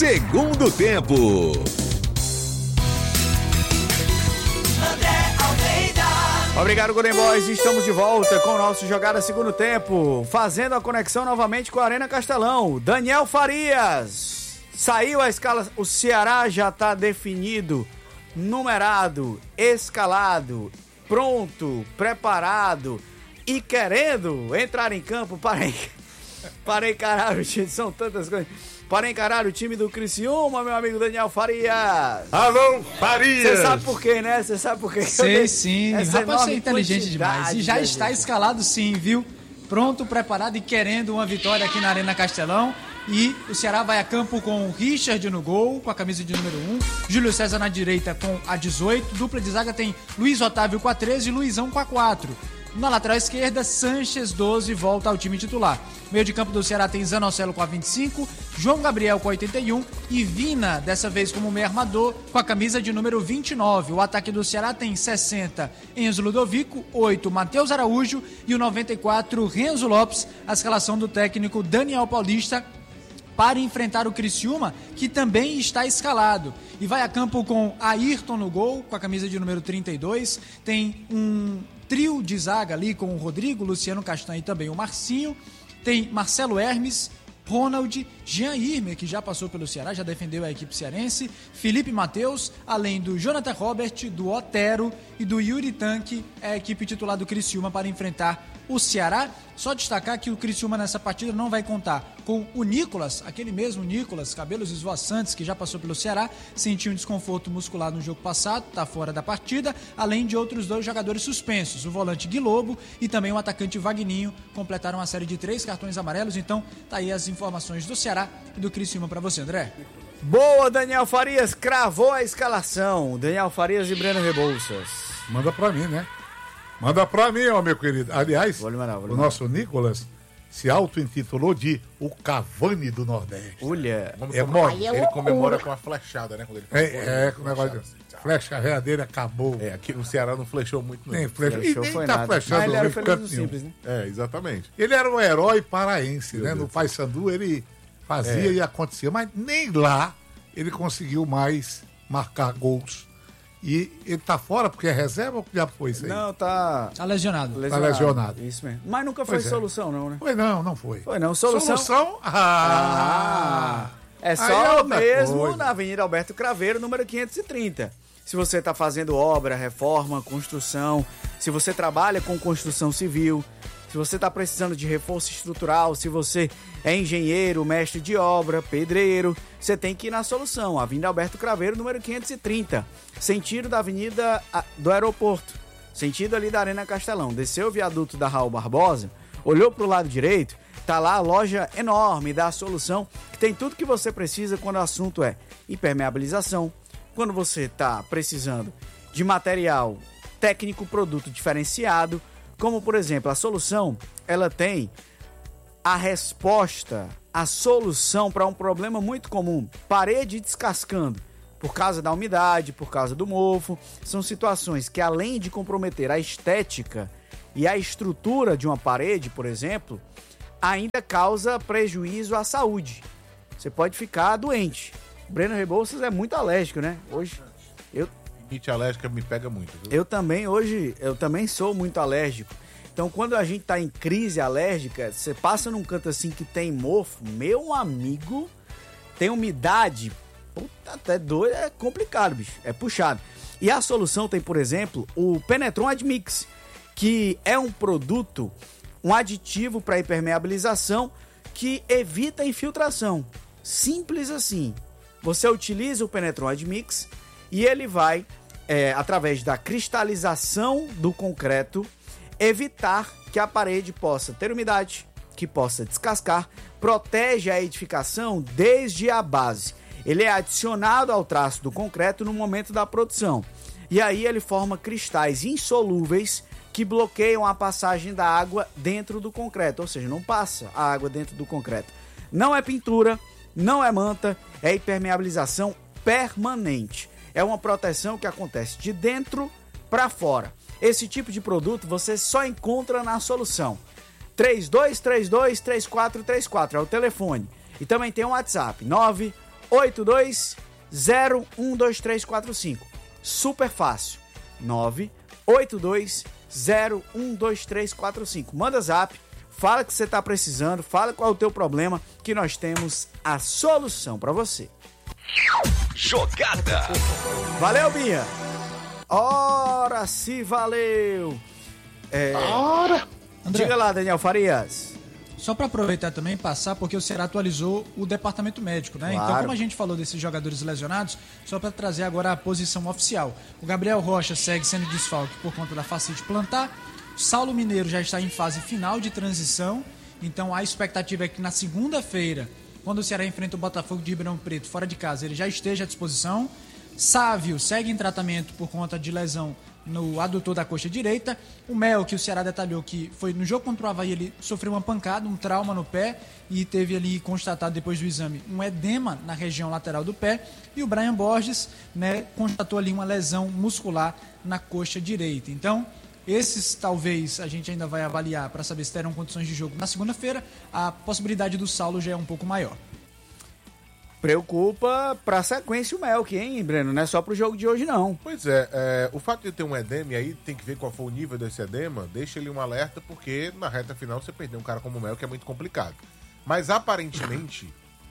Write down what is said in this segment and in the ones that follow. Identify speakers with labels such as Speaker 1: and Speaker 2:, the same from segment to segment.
Speaker 1: Segundo tempo.
Speaker 2: Obrigado, Golden Boys. Estamos de volta com o nosso Jogada Segundo Tempo, fazendo a conexão novamente com a Arena Castelão. Daniel Farias, saiu a escala, o Ceará já está definido, numerado, escalado, pronto, preparado e querendo entrar em campo para encarar o time. São tantas coisas. Para encarar o time do Criciúma, meu amigo Daniel Farias.
Speaker 3: Alô, Farias!
Speaker 2: Você sabe por quê, né? Você sabe por quê?
Speaker 4: Sei sim, rapaz, você é inteligente demais. E já está escalado sim, viu? Pronto, preparado e querendo uma vitória aqui na Arena Castelão. E o Ceará vai a campo com o Richard no gol, com a camisa de número 1, Júlio César na direita com a 18, dupla de zaga tem Luiz Otávio com a 13 e Luizão com a 4. Na lateral esquerda, Sanches 12 volta ao time titular. Meio de campo do Ceará tem Zanocelo com a 25, João Gabriel com a 81 e Vina, dessa vez como meio armador, com a camisa de número 29. O ataque do Ceará tem 60, Enzo Ludovico, 8, Matheus Araújo e o 94, Renzo Lopes. A escalação do técnico Daniel Paulista para enfrentar o Criciúma, que também está escalado. E vai a campo com Ayrton no gol, com a camisa de número 32. Tem um trio de zaga ali com o Rodrigo, Luciano Castanho e também o Marcinho. Tem Marcelo Hermes, Ronald, Jean Irmer, que já passou pelo Ceará, já defendeu a equipe cearense, Felipe Matheus, além do Jonathan Robert, do Otero e do Yuri Tanque, é a equipe titular do Criciúma para enfrentar o Ceará. Só destacar que o Criciúma nessa partida não vai contar com o Nicolas, aquele mesmo Nicolas, cabelos esvoaçantes, que já passou pelo Ceará, sentiu um desconforto muscular no jogo passado, está fora da partida, além de outros 2 jogadores suspensos, o volante Guilobo e também o atacante Vagninho, completaram uma série de 3 cartões amarelos. Então tá aí as informações do Ceará e do Criciúma para você, André.
Speaker 2: Boa, Daniel Farias, cravou a escalação. Daniel Farias e Breno Rebouças.
Speaker 3: Manda pra mim, né? Manda pra mim, ó, meu querido. Aliás, o nosso Nicolas se auto-intitulou de o Cavani do Nordeste.
Speaker 2: Olha,
Speaker 5: ele comemora com a flechada, né? Quando ele
Speaker 3: com o negócio de flecha, a verdadeira acabou.
Speaker 5: Aqui no Ceará não flechou muito, não.
Speaker 3: Nem tá flechando.
Speaker 2: Ele era feliz no simples, né?
Speaker 5: Exatamente.
Speaker 3: Ele era um herói paraense, né? No Paysandu ele fazia e acontecia, mas nem lá ele conseguiu mais marcar gols. E ele tá fora porque é reserva ou já foi isso aí?
Speaker 2: Não, tá
Speaker 4: lesionado.
Speaker 3: Tá lesionado.
Speaker 2: Isso mesmo. Mas nunca foi solução, não, né?
Speaker 3: Não foi.
Speaker 2: Foi não, solução. É só mesmo na Avenida Alberto Craveiro, número 530. Se você está fazendo obra, reforma, construção, se você trabalha com construção civil, se você está precisando de reforço estrutural, se você é engenheiro, mestre de obra, pedreiro, você tem que ir na Solução, Avenida Alberto Craveiro, número 530, sentido da Avenida do Aeroporto, sentido ali da Arena Castelão. Desceu o viaduto da Raul Barbosa, olhou para o lado direito, tá lá a loja enorme da Solução, que tem tudo que você precisa quando o assunto é impermeabilização, quando você está precisando de material técnico, produto diferenciado, como, por exemplo, a Solução, ela tem a resposta, a solução para um problema muito comum, parede descascando, por causa da umidade, por causa do mofo. São situações que, além de comprometer a estética e a estrutura de uma parede, por exemplo, ainda causa prejuízo à saúde. Você pode ficar doente. O Breno Rebouças é muito alérgico, né? Hoje,
Speaker 5: rinite alérgica me pega muito, viu?
Speaker 2: Eu também sou muito alérgico. Então, quando a gente tá em crise alérgica, você passa num canto assim que tem mofo, meu amigo, tem umidade, puta, até doido, é complicado, bicho, é puxado. E a Solução tem, por exemplo, o Penetron Admix, que é um produto, um aditivo para impermeabilização que evita a infiltração. Simples assim. Você utiliza o Penetron Admix e ele vai, através da cristalização do concreto, evitar que a parede possa ter umidade, que possa descascar, protege a edificação desde a base. Ele é adicionado ao traço do concreto no momento da produção. E aí ele forma cristais insolúveis que bloqueiam a passagem da água dentro do concreto, ou seja, não passa a água dentro do concreto. Não é pintura, não é manta, é impermeabilização permanente. É uma proteção que acontece de dentro para fora. Esse tipo de produto você só encontra na Solução. 3232-3434 é o telefone. E também tem um WhatsApp, 982012345. Super fácil. 982012345. Manda zap, fala que você tá precisando, fala qual é o teu problema, que nós temos a solução para você.
Speaker 1: Jogada.
Speaker 2: Valeu, Binha. Ora, se valeu.
Speaker 4: Ora.
Speaker 2: Diga lá, Daniel Farias.
Speaker 4: Só para aproveitar também e passar, porque o Ceará atualizou o departamento médico, né?
Speaker 2: Claro.
Speaker 4: Então, como a gente falou desses jogadores lesionados, só para trazer agora a posição oficial. O Gabriel Rocha segue sendo desfalque por conta da fascite plantar. Saulo Mineiro já está em fase final de transição. Então, a expectativa é que na segunda-feira, quando o Ceará enfrenta o Botafogo de Ribeirão Preto fora de casa, ele já esteja à disposição. Sávio segue em tratamento por conta de lesão no adutor da coxa direita. O Mel, que o Ceará detalhou que foi no jogo contra o Avaí, ele sofreu uma pancada, um trauma no pé e teve ali constatado depois do exame um edema na região lateral do pé. E o Brian Borges, né, constatou ali uma lesão muscular na coxa direita. Então, esses talvez a gente ainda vai avaliar para saber se terão condições de jogo na segunda-feira. A possibilidade do Saulo já é um pouco maior.
Speaker 2: Preocupa pra sequência o Melk, hein, Breno? Não é só pro jogo de hoje, não.
Speaker 5: Pois é, o fato de ter um edema, e aí tem que ver qual foi o nível desse edema, deixa ele um alerta, porque na reta final você perder um cara como o Melk é muito complicado. Mas aparentemente,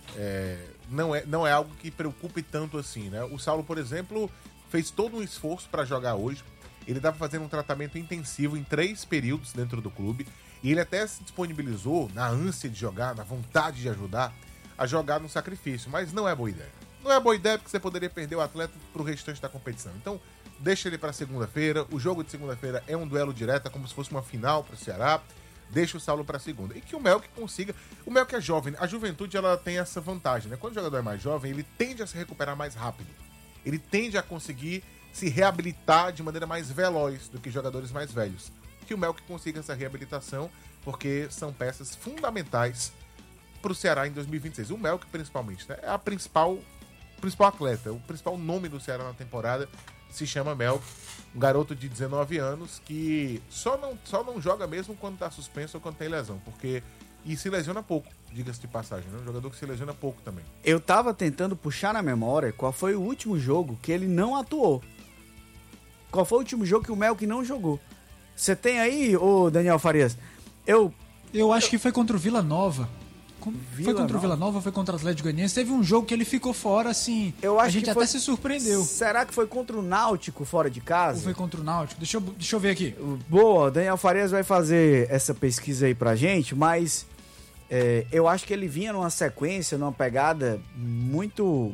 Speaker 5: não é algo que preocupe tanto assim, né? O Saulo, por exemplo, fez todo um esforço para jogar hoje. Ele estava fazendo um tratamento intensivo em 3 períodos dentro do clube, e ele até se disponibilizou, na ânsia de jogar, na vontade de ajudar, a jogar no sacrifício, mas não é boa ideia. Não é boa ideia porque você poderia perder o atleta pro restante da competição. Então, deixa ele para segunda-feira. O jogo de segunda-feira é um duelo direto, é como se fosse uma final pro Ceará. Deixa o Saulo para segunda. E que o Melk consiga... O Melk é jovem. A juventude, ela tem essa vantagem, né? Quando o jogador é mais jovem, ele tende a se recuperar mais rápido. Ele tende a conseguir se reabilitar de maneira mais veloz do que jogadores mais velhos. Que o Melk consiga essa reabilitação, porque são peças fundamentais para o Ceará em 2026. O Melk, principalmente, né? É a principal atleta, o principal nome do Ceará na temporada se chama Melk, um garoto de 19 anos que só não joga mesmo quando está suspenso ou quando tem lesão, e se lesiona pouco, diga-se de passagem, né? Um jogador que se lesiona pouco também.
Speaker 2: Eu tava tentando puxar na memória qual foi o último jogo que ele não atuou. Qual foi o último jogo que o Melk não jogou? Você tem aí, ô Daniel Farias? Eu
Speaker 4: acho que foi contra o Vila Nova. Foi contra o Vila Nova ou foi contra o Atlético Goianiense? Teve um jogo que ele ficou fora, assim. A gente até se surpreendeu.
Speaker 2: Será que foi contra o Náutico fora de casa?
Speaker 4: Ou foi contra o Náutico? Deixa eu ver aqui.
Speaker 2: Boa, Daniel Farias vai fazer essa pesquisa aí pra gente, mas eu acho que ele vinha numa sequência, numa pegada muito...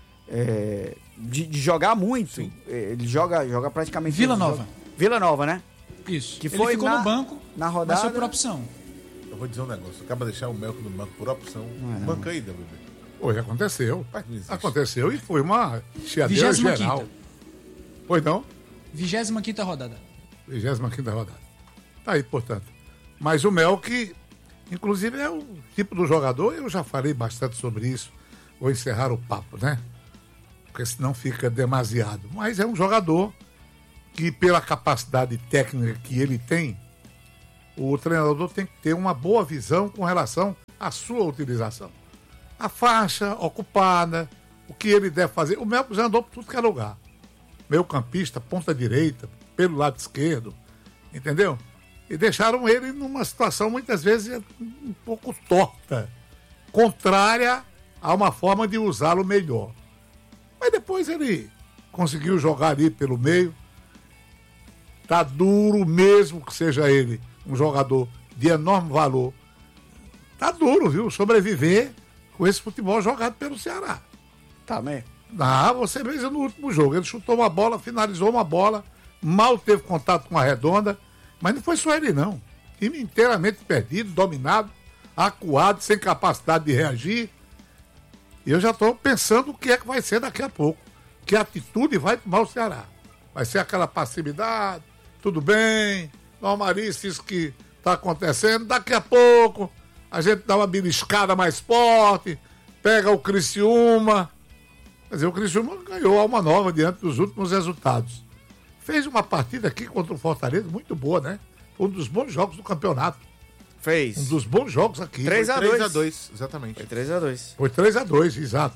Speaker 2: de jogar muito. Sim. Ele joga praticamente...
Speaker 4: Vila Nova.
Speaker 2: Vila Nova, né?
Speaker 4: Isso.
Speaker 2: Que foi
Speaker 4: ele ficou no banco,
Speaker 2: na rodada.
Speaker 4: mas foi por opção.
Speaker 5: Eu vou dizer um negócio, acaba de deixar o Melk no banco por opção. Banca aí, WB.
Speaker 3: Hoje aconteceu. Aconteceu e foi uma chiadeira geral. Pois não?
Speaker 4: 25ª rodada.
Speaker 3: 25ª rodada. Tá aí, portanto. Mas o Melk, inclusive, é o tipo do jogador, eu já falei bastante sobre isso. Vou encerrar o papo, né? Porque senão fica demasiado. Mas é um jogador que, pela capacidade técnica que ele tem, o treinador tem que ter uma boa visão com relação à sua utilização. A faixa ocupada, o que ele deve fazer. O Melk já andou por tudo que é lugar. Meio campista, ponta direita, pelo lado esquerdo, entendeu? E deixaram ele numa situação muitas vezes um pouco torta, contrária a uma forma de usá-lo melhor. Mas depois ele conseguiu jogar ali pelo meio. Tá duro mesmo que seja ele um jogador de enorme valor. Tá duro, viu? Sobreviver com esse futebol jogado pelo Ceará.
Speaker 2: Tá mesmo?
Speaker 3: Você veja no último jogo. Ele chutou uma bola, finalizou uma bola, mal teve contato com a redonda, mas não foi só ele, não. Time inteiramente perdido, dominado, acuado, sem capacidade de reagir. E eu já estou pensando o que é que vai ser daqui a pouco. Que atitude vai tomar o Ceará? Vai ser aquela passividade, tudo bem, normalice isso que está acontecendo. Daqui a pouco a gente dá uma beliscada mais forte, pega o Criciúma. Quer dizer, o Criciúma ganhou alma nova diante dos últimos resultados. Fez uma partida aqui contra o Fortaleza muito boa, né? Foi um dos bons jogos do campeonato.
Speaker 2: Fez.
Speaker 3: Um dos bons jogos aqui.
Speaker 2: 3-2.
Speaker 5: 3-2, exatamente.
Speaker 2: Foi 3-2.
Speaker 3: Foi 3-2, exato.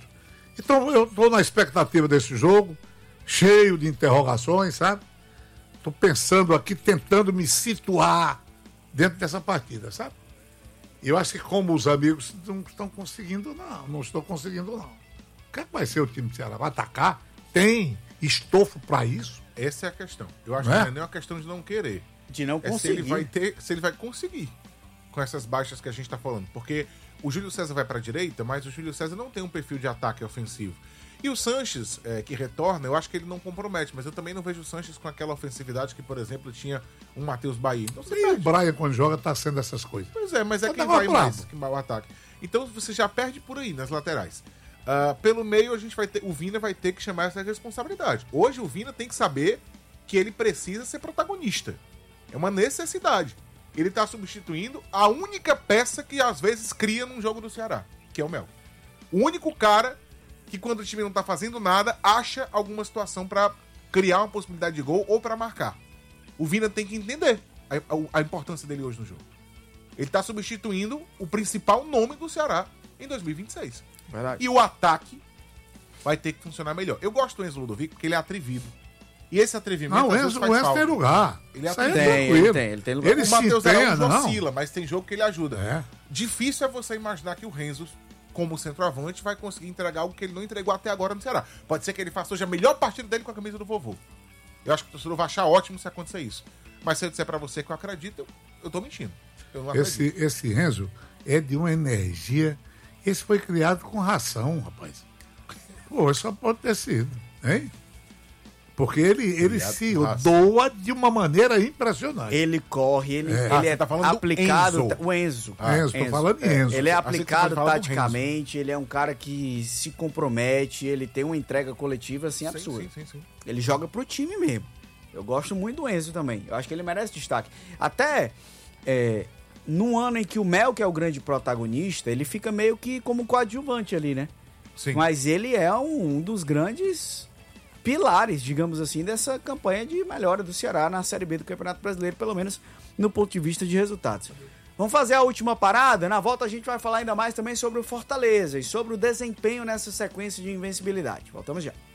Speaker 3: Então eu estou na expectativa desse jogo, cheio de interrogações, sabe? Estou pensando aqui, tentando me situar dentro dessa partida, sabe? E eu acho que como os amigos não estão conseguindo, não estou conseguindo, não. O que vai ser o time do Ceará? Vai atacar? Tem estofo para isso?
Speaker 5: Essa é a questão. Eu acho que não é nem uma questão de não querer.
Speaker 2: De não conseguir.
Speaker 5: Se ele vai conseguir com essas baixas que a gente está falando. Porque o Júlio César vai para a direita, mas o Júlio César não tem um perfil de ataque ofensivo. E o Sanches, que retorna, eu acho que ele não compromete, mas eu também não vejo o Sanches com aquela ofensividade que, por exemplo, tinha um Matheus Bahia. Então,
Speaker 3: e o Brian, quando joga, tá sendo essas coisas.
Speaker 5: Pois é, mas é quem vai mais, quem vai o ataque. Então você já perde por aí, nas laterais. Pelo meio, o Vina vai ter que chamar essa responsabilidade. Hoje o Vina tem que saber que ele precisa ser protagonista. É uma necessidade. Ele tá substituindo a única peça que às vezes cria num jogo do Ceará, que é o Mel. O único cara que quando o time não tá fazendo nada, acha alguma situação para criar uma possibilidade de gol ou para marcar. O Vina tem que entender a importância dele hoje no jogo. Ele tá substituindo o principal nome do Ceará em 2026.
Speaker 2: Verdade.
Speaker 5: E o ataque vai ter que funcionar melhor. Eu gosto do Enzo Ludovic porque ele é atrevido. E esse atrevimento
Speaker 3: o Enzo tem lugar.
Speaker 5: Ele é
Speaker 3: atrevido.
Speaker 2: Ele tem lugar.
Speaker 5: O Matheus Araújo oscila, mas tem jogo que ele ajuda.
Speaker 3: É.
Speaker 5: Difícil é você imaginar que o Renzo, como centroavante, vai conseguir entregar algo que ele não entregou até agora no Ceará. Pode ser que ele faça hoje a melhor partida dele com a camisa do vovô. Eu acho que o torcedor vai achar ótimo se acontecer isso. Mas se eu disser pra você que eu acredito, eu tô mentindo. Eu não acredito.
Speaker 3: Esse Renzo é de uma energia. Esse foi criado com ração, rapaz. Pô, só pode ter sido, hein? Porque ele se doa de uma maneira impressionante.
Speaker 2: Ele corre, ele é
Speaker 5: tá falando
Speaker 2: aplicado.
Speaker 5: Enzo.
Speaker 2: O Enzo.
Speaker 3: Tô falando de Enzo.
Speaker 2: Ele é aplicado taticamente, ele é um cara que se compromete, ele tem uma entrega coletiva assim absurda.
Speaker 5: Sim.
Speaker 2: Ele joga pro time mesmo. Eu gosto muito do Enzo também. Eu acho que ele merece destaque. Até no ano em que o Mel, que é o grande protagonista, ele fica meio que como coadjuvante ali, né?
Speaker 5: Sim.
Speaker 2: Mas ele é um dos grandes pilares, digamos assim, dessa campanha de melhora do Ceará na Série B do Campeonato Brasileiro, pelo menos no ponto de vista de resultados. Vamos fazer a última parada? Na volta a gente vai falar ainda mais também sobre o Fortaleza e sobre o desempenho nessa sequência de invencibilidade. Voltamos já.